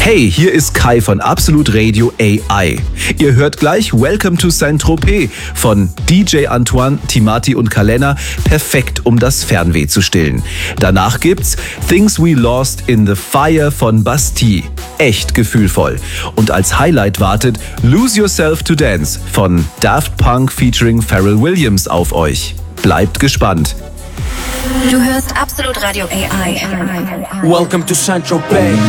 Hey, hier ist Kai von Absolut Radio AI. Ihr hört gleich Welcome to Saint-Tropez von DJ Antoine, Timati und Kalena, perfekt um das Fernweh zu stillen. Danach gibt's Things We Lost in the Fire von Bastille. Echt gefühlvoll. Und als Highlight wartet Lose Yourself to Dance von Daft Punk featuring Pharrell Williams auf euch. Bleibt gespannt. Du hörst Absolut Radio AI. Welcome to Saint-Tropez.